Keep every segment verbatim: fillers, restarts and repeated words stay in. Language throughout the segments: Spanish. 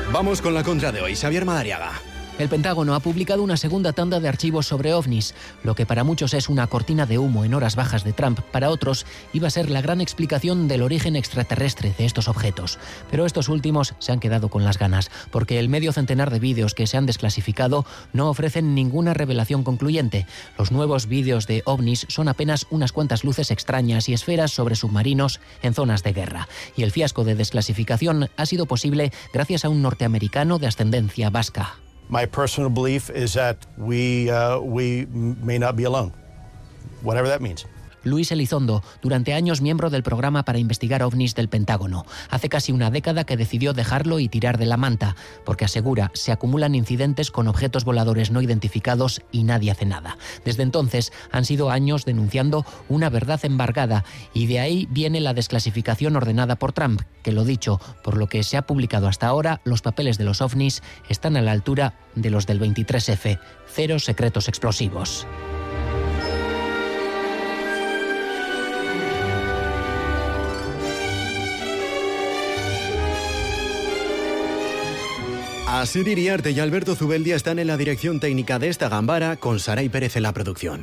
Vamos con la contra de hoy. Xavier Madariaga. El Pentágono ha publicado una segunda tanda de archivos sobre ovnis, lo que para muchos es una cortina de humo en horas bajas de Trump. Para otros iba a ser la gran explicación del origen extraterrestre de estos objetos. Pero estos últimos se han quedado con las ganas, porque el medio centenar de vídeos que se han desclasificado no ofrecen ninguna revelación concluyente. Los nuevos vídeos de ovnis son apenas unas cuantas luces extrañas y esferas sobre submarinos en zonas de guerra. Y el fiasco de desclasificación ha sido posible gracias a un norteamericano de ascendencia vasca. My personal belief is that we, uh, we may not be alone, whatever that means. Luis Elizondo, durante años miembro del programa para investigar ovnis del Pentágono. Hace casi una década que decidió dejarlo y tirar de la manta, porque asegura se acumulan incidentes con objetos voladores no identificados y nadie hace nada. Desde entonces han sido años denunciando una verdad embargada y de ahí viene la desclasificación ordenada por Trump, que lo dicho, por lo que se ha publicado hasta ahora, los papeles de los ovnis están a la altura de los del veintitrés efe, cero secretos explosivos. Asier Iriarte y Alberto Zubeldia están en la dirección técnica de esta gambara, con Saray Pérez en la producción.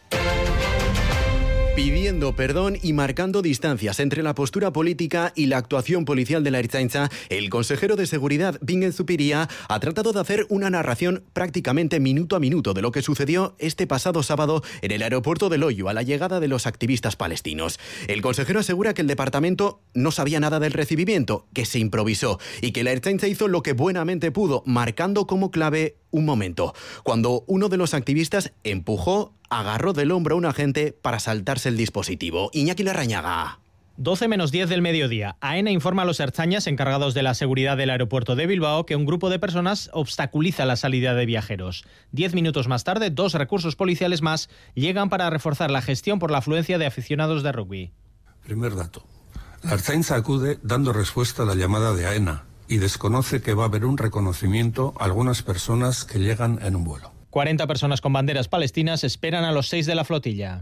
Pidiendo perdón y marcando distancias entre la postura política y la actuación policial de la Ertzaintza, el consejero de Seguridad, Bingen Zupiria, ha tratado de hacer una narración prácticamente minuto a minuto de lo que sucedió este pasado sábado en el aeropuerto de Loiu a la llegada de los activistas palestinos. El consejero asegura que el departamento no sabía nada del recibimiento, que se improvisó y que la Ertzaintza hizo lo que buenamente pudo, marcando como clave un momento, cuando uno de los activistas empujó, agarró del hombro a un agente para saltarse el dispositivo. Iñaki Larrañaga. doce menos diez del mediodía. AENA informa a los ertzainas encargados de la seguridad del aeropuerto de Bilbao que un grupo de personas obstaculiza la salida de viajeros. Diez minutos más tarde, dos recursos policiales más llegan para reforzar la gestión por la afluencia de aficionados de rugby. Primer dato. La Ertzaintza acude dando respuesta a la llamada de AENA y desconoce que va a haber un reconocimiento a algunas personas que llegan en un vuelo. cuarenta personas con banderas palestinas esperan a los seis de la flotilla.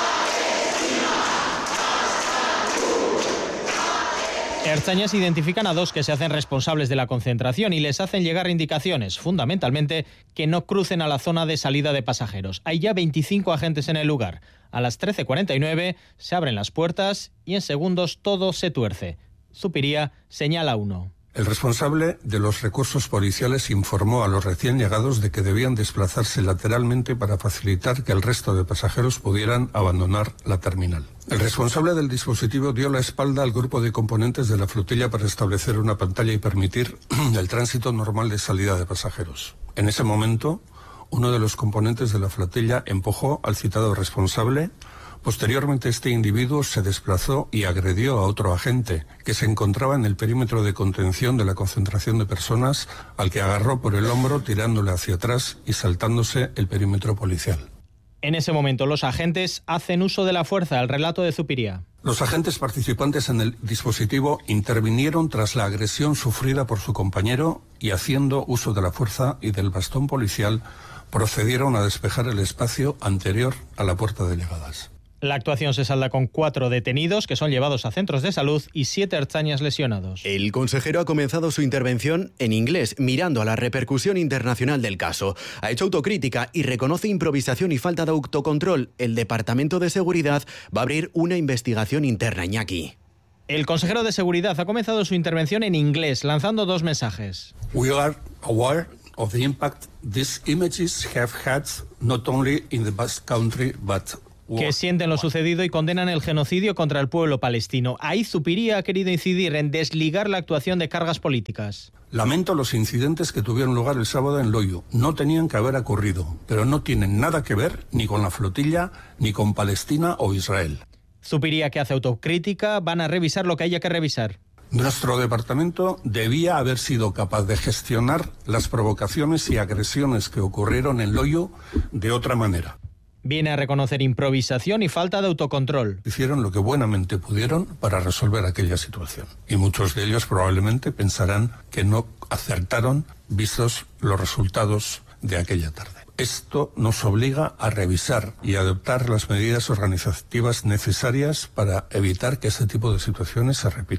Ertzainas identifican a dos que se hacen responsables de la concentración y les hacen llegar indicaciones, fundamentalmente, que no crucen a la zona de salida de pasajeros. Hay ya veinticinco agentes en el lugar. A las trece cuarenta y nueve se abren las puertas y en segundos todo se tuerce. Zupiria señala uno. El responsable de los recursos policiales informó a los recién llegados de que debían desplazarse lateralmente para facilitar que el resto de pasajeros pudieran abandonar la terminal. El responsable del dispositivo dio la espalda al grupo de componentes de la flotilla para establecer una pantalla y permitir el tránsito normal de salida de pasajeros. En ese momento, uno de los componentes de la flotilla empujó al citado responsable. Posteriormente, este individuo se desplazó y agredió a otro agente que se encontraba en el perímetro de contención de la concentración de personas, al que agarró por el hombro tirándole hacia atrás y saltándose el perímetro policial. En ese momento, los agentes hacen uso de la fuerza, el relato de Zupiria. Los agentes participantes en el dispositivo intervinieron tras la agresión sufrida por su compañero y, haciendo uso de la fuerza y del bastón policial, procedieron a despejar el espacio anterior a la puerta de llegadas. La actuación se salda con cuatro detenidos que son llevados a centros de salud y siete ertzainas lesionados. El consejero ha comenzado su intervención en inglés, mirando a la repercusión internacional del caso. Ha hecho autocrítica y reconoce improvisación y falta de autocontrol. El Departamento de Seguridad va a abrir una investigación interna, Iñaki. El consejero de Seguridad ha comenzado su intervención en inglés, lanzando dos mensajes. We are aware of the impact these images have had not only in the Basque Country but que sienten lo sucedido y condenan el genocidio contra el pueblo palestino. Ahí Zupiria ha querido incidir en desligar la actuación de cargas políticas. Lamento los incidentes que tuvieron lugar el sábado en Loiu. No tenían que haber ocurrido, pero no tienen nada que ver ni con la flotilla, ni con Palestina o Israel. Zupiria, que hace autocrítica, van a revisar lo que haya que revisar. Nuestro departamento debía haber sido capaz de gestionar las provocaciones y agresiones que ocurrieron en Loiu de otra manera. Viene a reconocer improvisación y falta de autocontrol. Hicieron lo que buenamente pudieron para resolver aquella situación. Y muchos de ellos probablemente pensarán que no acertaron vistos los resultados de aquella tarde. Esto nos obliga a revisar y adoptar las medidas organizativas necesarias para evitar que este tipo de situaciones se repitan.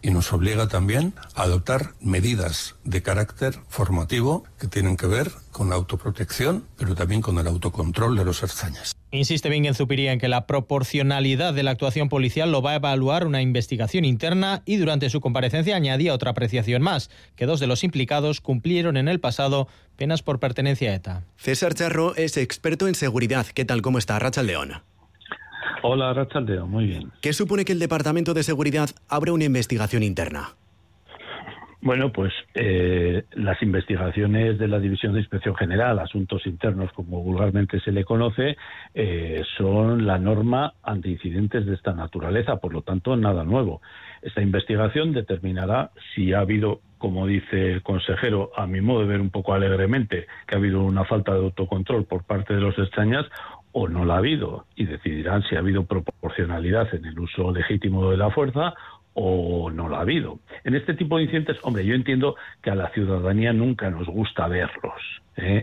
y nos obliga también a adoptar medidas de carácter formativo que tienen que ver con la autoprotección, pero también con el autocontrol de los ertzainas. Insiste Bingen Zupiria en que la proporcionalidad de la actuación policial lo va a evaluar una investigación interna y durante su comparecencia añadía otra apreciación más, que dos de los implicados cumplieron en el pasado penas por pertenencia a ETA. César Charro es experto en seguridad. ¿Qué tal? ¿Cómo está? Arratsaldeon. Hola, Arratsaldeon. Muy bien. ¿Qué supone que el Departamento de Seguridad abra una investigación interna? Bueno, pues eh, las investigaciones de la División de Inspección General, Asuntos Internos, como vulgarmente se le conoce, eh, son la norma ante incidentes de esta naturaleza, por lo tanto, nada nuevo. Esta investigación determinará si ha habido, como dice el consejero, a mi modo de ver un poco alegremente, que ha habido una falta de autocontrol por parte de los ertzainas o no la ha habido, y decidirán si ha habido proporcionalidad en el uso legítimo de la fuerza o no lo ha habido. En este tipo de incidentes, hombre, yo entiendo que a la ciudadanía nunca nos gusta verlos, ¿eh?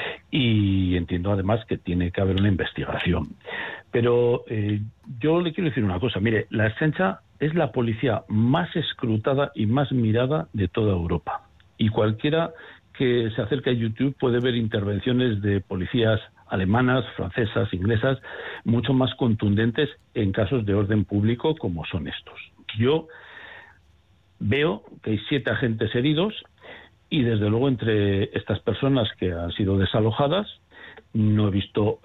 Y entiendo además que tiene que haber una investigación. Pero eh, yo le quiero decir una cosa, mire, la Ertzaintza es la policía más escrutada y más mirada de toda Europa. Y cualquiera que se acerque a YouTube puede ver intervenciones de policías alemanas, francesas, inglesas, mucho más contundentes en casos de orden público como son estos. Yo veo que hay siete agentes heridos y desde luego entre estas personas que han sido desalojadas no he visto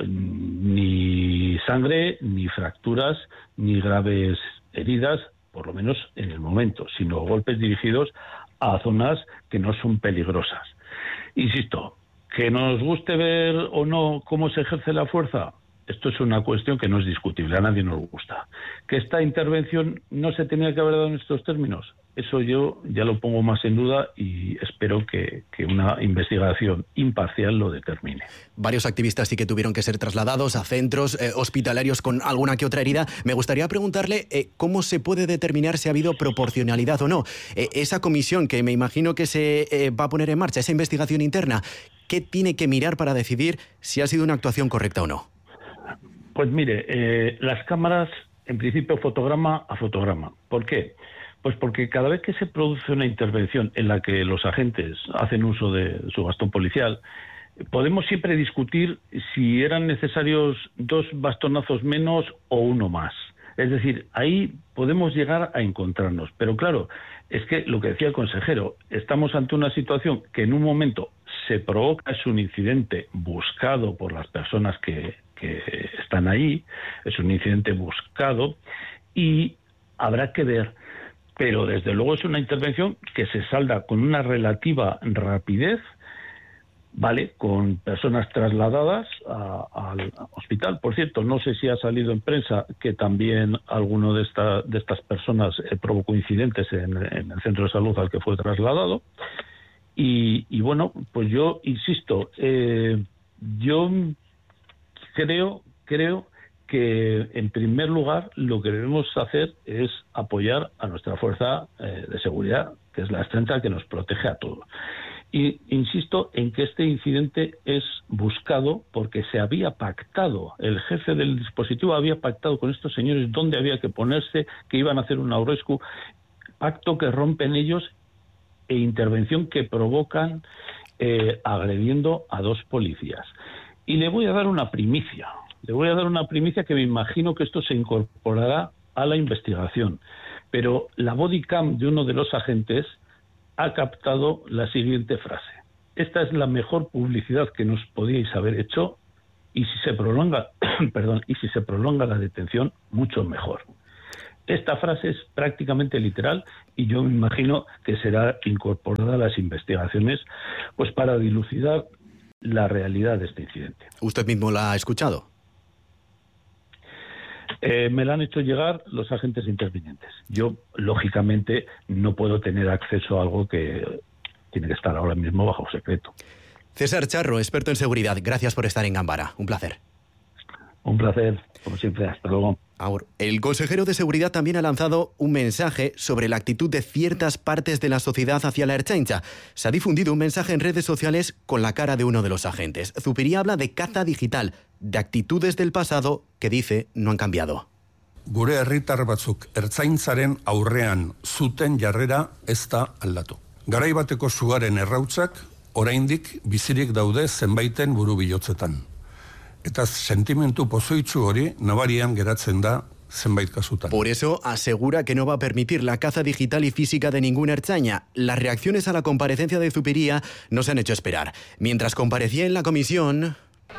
ni sangre, ni fracturas, ni graves heridas, por lo menos en el momento, sino golpes dirigidos a zonas que no son peligrosas. Insisto, que nos guste ver o no cómo se ejerce la fuerza, esto es una cuestión que no es discutible, a nadie nos gusta. Que esta intervención no se tenía que haber dado en estos términos, eso yo ya lo pongo más en duda y espero que, que una investigación imparcial lo determine. Varios activistas sí que tuvieron que ser trasladados a centros eh, hospitalarios con alguna que otra herida. Me gustaría preguntarle eh, cómo se puede determinar si ha habido proporcionalidad o no. Eh, esa comisión que me imagino que se eh, va a poner en marcha, esa investigación interna, ¿qué tiene que mirar para decidir si ha sido una actuación correcta o no? Pues mire, eh, las cámaras, en principio, fotograma a fotograma. ¿Por qué? Pues porque cada vez que se produce una intervención en la que los agentes hacen uso de su bastón policial, podemos siempre discutir si eran necesarios dos bastonazos menos o uno más. Es decir, ahí podemos llegar a encontrarnos. Pero claro, es que lo que decía el consejero, estamos ante una situación que en un momento se provoca, es un incidente buscado por las personas que, que están ahí, es un incidente buscado y habrá que ver. Pero desde luego es una intervención que se salda con una relativa rapidez, ¿vale? Con personas trasladadas a, al hospital. Por cierto, no sé si ha salido en prensa que también alguno de, esta, de estas personas eh, provocó incidentes en, en el centro de salud al que fue trasladado. Y, y bueno, pues yo insisto, eh, yo creo, creo que en primer lugar lo que debemos hacer es apoyar a nuestra fuerza eh, de seguridad, que es la Ertzaintza, que nos protege a todos. Y insisto en que este incidente es buscado porque se había pactado, el jefe del dispositivo había pactado con estos señores dónde había que ponerse, que iban a hacer un aurrescu, pacto que rompen ellos e intervención que provocan eh, agrediendo a dos policías. Y le voy a dar una primicia, le voy a dar una primicia que me imagino que esto se incorporará a la investigación, pero la bodycam de uno de los agentes ha captado la siguiente frase: esta es la mejor publicidad que nos podíais haber hecho y si se prolonga, perdón, y si se prolonga la detención, mucho mejor. Esta frase es prácticamente literal y yo me imagino que será incorporada a las investigaciones pues para dilucidar la realidad de este incidente. ¿Usted mismo la ha escuchado? Eh, me la han hecho llegar los agentes intervinientes. Yo, lógicamente, no puedo tener acceso a algo que tiene que estar ahora mismo bajo secreto. César Charro, experto en seguridad, gracias por estar en Gambara. Un placer. Un placer, como siempre. Hasta luego. Ahora, el consejero de Seguridad también ha lanzado un mensaje sobre la actitud de ciertas partes de la sociedad hacia la Ertzaintza. Se ha difundido un mensaje en redes sociales con la cara de uno de los agentes. Zupiria habla de caza digital, de actitudes del pasado que dice no han cambiado. gure herritar batzuk ertzaintzaren aurrean zuten jarrera ez da aldatu. Garai bateko sugaren errautzak oraindik bizirik daude zenbaiten burubihotzetan. Eta sentimentu pozoitsu hori nabarian geratzen da zenbait kasutan. Por eso asegura que no va a permitir la caza digital y física de ninguna ertzaina. Las reacciones a la comparecencia de Zupiria no se han hecho esperar. Mientras comparecía en la comisión,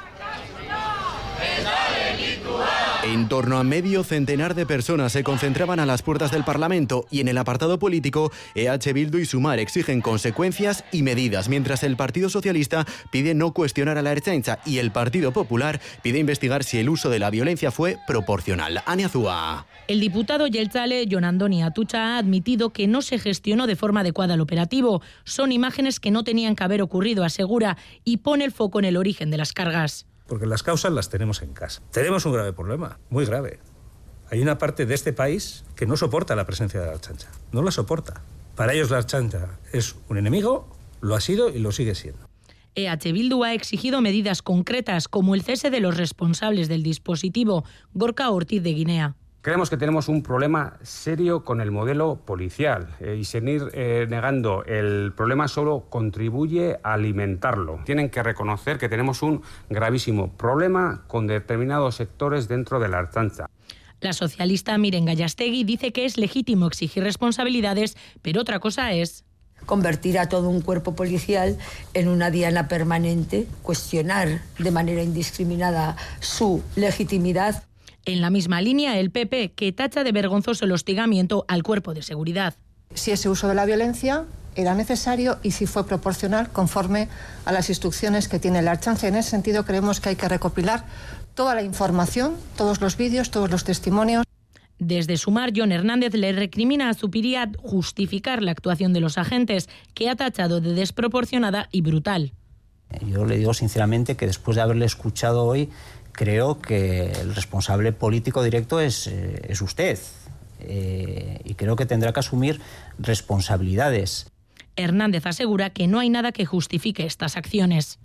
en torno a medio centenar de personas se concentraban a las puertas del Parlamento y en el apartado político, E H Bildu y Sumar exigen consecuencias y medidas, mientras el Partido Socialista pide no cuestionar a la Ertzaintza y el Partido Popular pide investigar si el uso de la violencia fue proporcional. Ania Zúa. El diputado Jeltzale, Jon Andoni Atutxa, ha admitido que no se gestionó de forma adecuada el operativo. Son imágenes que no tenían que haber ocurrido, asegura, y pone el foco en el origen de las cargas. Porque las causas las tenemos en casa. Tenemos un grave problema, muy grave. Hay una parte de este país que no soporta la presencia de la Ertzaintza. No la soporta. Para ellos la Ertzaintza es un enemigo, lo ha sido y lo sigue siendo. E H Bildu ha exigido medidas concretas como el cese de los responsables del dispositivo. Gorka Ortiz de Guinea. Creemos que tenemos un problema serio con el modelo policial eh, y seguir eh, negando el problema solo contribuye a alimentarlo. Tienen que reconocer que tenemos un gravísimo problema con determinados sectores dentro de la Ertzaintza. La socialista Miren Gallastegui dice que es legítimo exigir responsabilidades, pero otra cosa es convertir a todo un cuerpo policial en una diana permanente, cuestionar de manera indiscriminada su legitimidad. En la misma línea, el P P, que tacha de vergonzoso el hostigamiento al cuerpo de seguridad. Si ese uso de la violencia era necesario y si fue proporcional conforme a las instrucciones que tiene la Ertzaintza. En ese sentido, creemos que hay que recopilar toda la información, todos los vídeos, todos los testimonios. Desde Sumar, Jon Hernández le recrimina a Zupiria justificar la actuación de los agentes, que ha tachado de desproporcionada y brutal. Yo le digo sinceramente que después de haberle escuchado hoy, creo que el responsable político directo es, eh, es usted eh, y creo que tendrá que asumir responsabilidades. Hernández asegura que no hay nada que justifique estas acciones.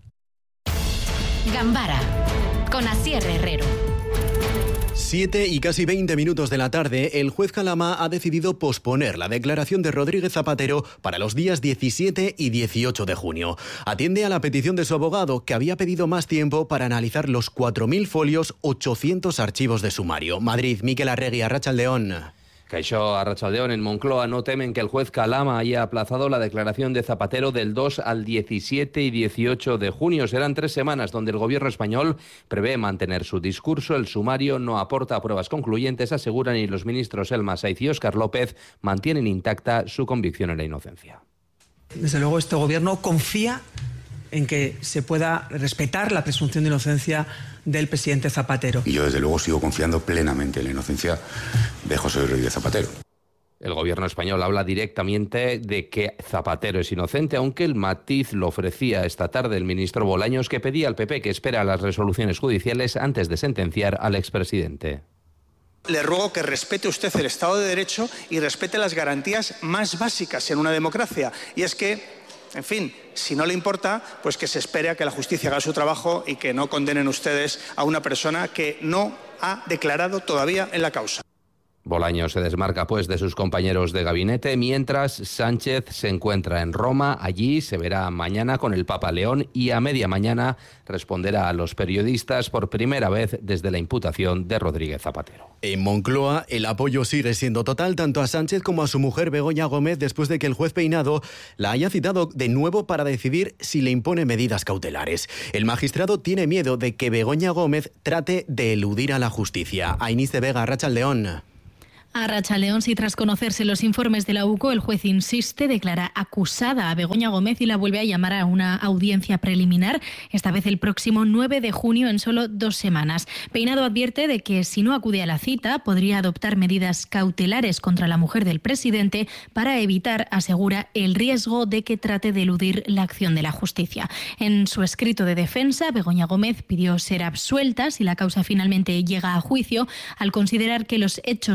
Gambara, con Asier Herrero. Siete y casi veinte minutos de la tarde, el juez Calama ha decidido posponer la declaración de Rodríguez Zapatero para los días diecisiete y dieciocho de junio. Atiende a la petición de su abogado, que había pedido más tiempo para analizar los cuatro mil folios, ochocientos archivos de sumario. Madrid, Miquel Arregui, Arratsaldeón. Kaixo, Arratsaldeón. En Moncloa no temen que el juez Calama haya aplazado la declaración de Zapatero del dos al diecisiete y dieciocho de junio. Serán tres semanas donde el gobierno español prevé mantener su discurso. El sumario no aporta pruebas concluyentes, aseguran, y los ministros Elma Saiz y Óscar López mantienen intacta su convicción en la inocencia. Desde luego, este gobierno confía en que se pueda respetar la presunción de inocencia del presidente Zapatero. Y yo, desde luego, sigo confiando plenamente en la inocencia de José Rodríguez Zapatero. El gobierno español habla directamente de que Zapatero es inocente, aunque el matiz lo ofrecía esta tarde el ministro Bolaños, que pedía al P P que espera las resoluciones judiciales antes de sentenciar al expresidente. Le ruego que respete usted el Estado de Derecho y respete las garantías más básicas en una democracia. Y es que, en fin, si no le importa, pues que se espere a que la justicia haga su trabajo y que no condenen ustedes a una persona que no ha declarado todavía en la causa. Bolaños se desmarca pues de sus compañeros de gabinete, mientras Sánchez se encuentra en Roma. Allí se verá mañana con el Papa León y a media mañana responderá a los periodistas por primera vez desde la imputación de Rodríguez Zapatero. En Moncloa el apoyo sigue siendo total tanto a Sánchez como a su mujer Begoña Gómez, después de que el juez Peinado la haya citado de nuevo para decidir si le impone medidas cautelares. El magistrado tiene miedo de que Begoña Gómez trate de eludir a la justicia. Ainís de Vega, Arratsaldeón. Arratsaldeón, si tras conocerse los informes de la U C O, el juez insiste, declara acusada a Begoña Gómez y la vuelve a llamar a una audiencia preliminar, esta vez el próximo nueve de junio, en solo dos semanas. Peinado advierte de que si no acude a la cita podría adoptar medidas cautelares contra la mujer del presidente para evitar, asegura, el riesgo de que trate de eludir la acción de la justicia. En su escrito de defensa, Begoña Gómez pidió ser absuelta si la causa finalmente llega a juicio, al considerar que los hechos por los que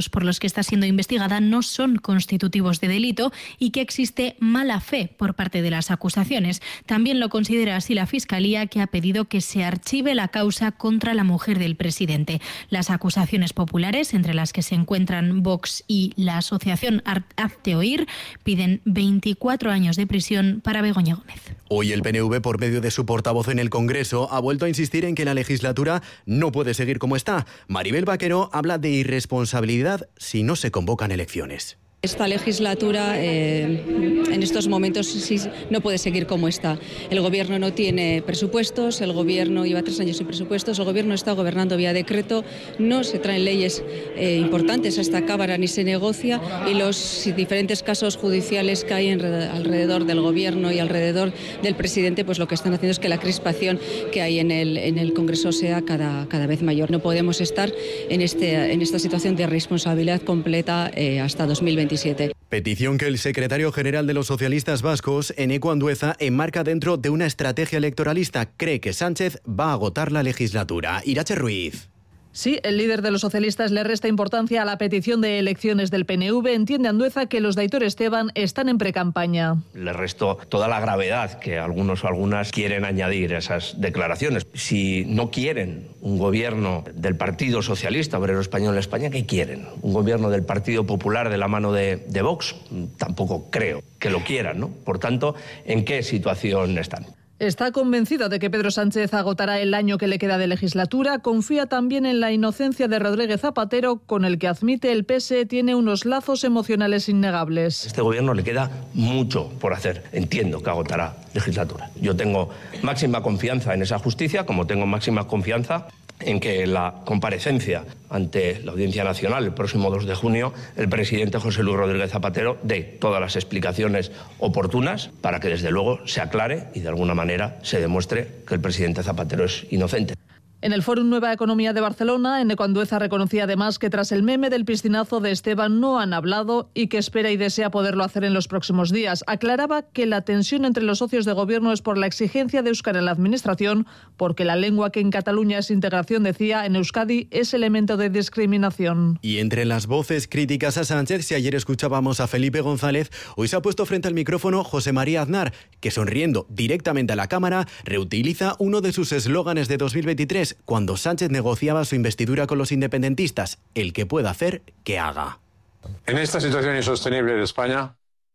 está siendo investigada no son constitutivos de delito y que existe mala fe por parte de las acusaciones. También lo considera así la Fiscalía, que ha pedido que se archive la causa contra la mujer del presidente. Las acusaciones populares, entre las que se encuentran Vox y la asociación Hazte Oír, piden veinticuatro años de prisión para Begoña Gómez. Hoy el P N V, por medio de su portavoz en el Congreso, ha vuelto a insistir en que la legislatura no puede seguir como está. Maribel Vaquero habla de irresponsabilidad si no se convocan elecciones. Esta legislatura eh, en estos momentos sí, no puede seguir como está. El Gobierno no tiene presupuestos, el Gobierno lleva tres años sin presupuestos, el Gobierno está gobernando vía decreto, no se traen leyes eh, importantes a esta Cámara ni se negocia, y los diferentes casos judiciales que hay en, alrededor del Gobierno y alrededor del presidente, pues lo que están haciendo es que la crispación que hay en el, en el Congreso sea cada, cada vez mayor. No podemos estar en, este, en esta situación de responsabilidad completa eh, hasta dos mil veintisiete. Petición que el secretario general de los socialistas vascos, Eneko Andueza, enmarca dentro de una estrategia electoralista. Cree que Sánchez va a agotar la legislatura. Irache Ruiz. Sí, el líder de los socialistas le resta importancia a la petición de elecciones del P N V. Entiende Andueza que los de Aitor Esteban están en precampaña. Le resto toda la gravedad que algunos o algunas quieren añadir a esas declaraciones. Si no quieren un gobierno del Partido Socialista Obrero Español en España, ¿qué quieren? ¿Un gobierno del Partido Popular de la mano de, de Vox? Tampoco creo que lo quieran, ¿no? Por tanto, ¿en qué situación están? Está convencida de que Pedro Sánchez agotará el año que le queda de legislatura. Confía también en la inocencia de Rodríguez Zapatero, con el que admite el P S E tiene unos lazos emocionales innegables. A este gobierno le queda mucho por hacer. Entiendo que agotará legislatura. Yo tengo máxima confianza en esa justicia, como tengo máxima confianza en que la comparecencia ante la Audiencia Nacional el próximo dos de junio, el presidente José Luis Rodríguez Zapatero dé todas las explicaciones oportunas para que desde luego se aclare y de alguna manera se demuestre que el presidente Zapatero es inocente. En el Fórum Nueva Economía de Barcelona, Eneko Andueza reconocía además que tras el meme del piscinazo de Esteban no han hablado y que espera y desea poderlo hacer en los próximos días. Aclaraba que la tensión entre los socios de gobierno es por la exigencia de euskera en la administración, porque la lengua que en Cataluña es integración, decía, en Euskadi es elemento de discriminación. Y entre las voces críticas a Sánchez, si ayer escuchábamos a Felipe González, hoy se ha puesto frente al micrófono José María Aznar, que sonriendo directamente a la cámara reutiliza uno de sus eslóganes de dos mil veintitrés, cuando Sánchez negociaba su investidura con los independentistas: el que pueda hacer, que haga. En esta situación insostenible de España,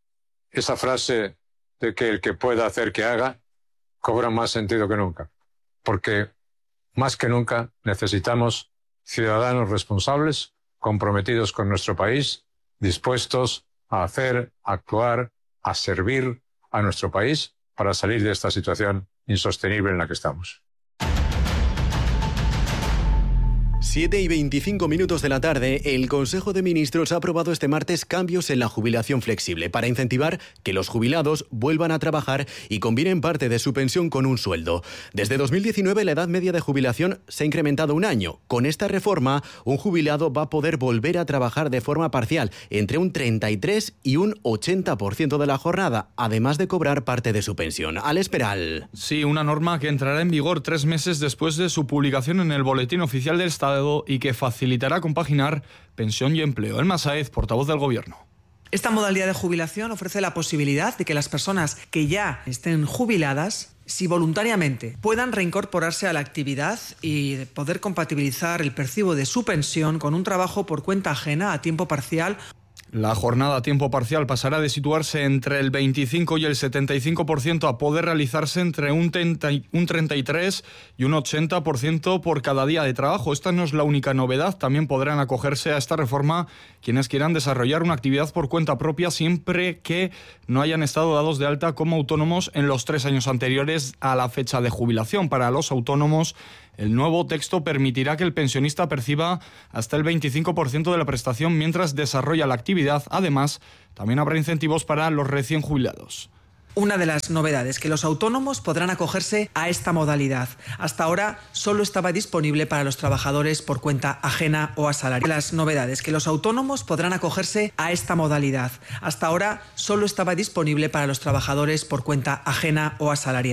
esa frase de que el que pueda hacer, que haga, cobra más sentido que nunca. Porque más que nunca necesitamos ciudadanos responsables, comprometidos con nuestro país, dispuestos a hacer, a actuar, a servir a nuestro país para salir de esta situación insostenible en la que estamos. siete y veinticinco minutos de la tarde, el Consejo de Ministros ha aprobado este martes cambios en la jubilación flexible para incentivar que los jubilados vuelvan a trabajar y combinen parte de su pensión con un sueldo. Desde dos mil diecinueve la edad media de jubilación se ha incrementado un año. Con esta reforma, un jubilado va a poder volver a trabajar de forma parcial, entre un treinta y tres y un ochenta por ciento de la jornada, además de cobrar parte de su pensión. Alex Peral. Sí, una norma que entrará en vigor tres meses después de su publicación en el Boletín Oficial del Estado y que facilitará compaginar pensión y empleo. Elma Sáez, portavoz del Gobierno. Esta modalidad de jubilación ofrece la posibilidad de que las personas que ya estén jubiladas, si voluntariamente, puedan reincorporarse a la actividad y poder compatibilizar el percibo de su pensión con un trabajo por cuenta ajena a tiempo parcial. La jornada a tiempo parcial pasará de situarse entre el veinticinco y el setenta y cinco por ciento a poder realizarse entre un treinta y tres y un ochenta por ciento por cada día de trabajo. Esta no es la única novedad. También podrán acogerse a esta reforma quienes quieran desarrollar una actividad por cuenta propia siempre que no hayan estado dados de alta como autónomos en los tres años anteriores a la fecha de jubilación. Para los autónomos, el nuevo texto permitirá que el pensionista perciba hasta el veinticinco por ciento de la prestación mientras desarrolla la actividad. Además, también habrá incentivos para los recién jubilados. Una de las novedades, que los autónomos podrán acogerse a esta modalidad. Hasta ahora solo estaba disponible para los trabajadores por cuenta ajena o asalariados. Las novedades, que los autónomos podrán acogerse a esta modalidad. Hasta ahora solo estaba disponible para los trabajadores por cuenta ajena o asalariados.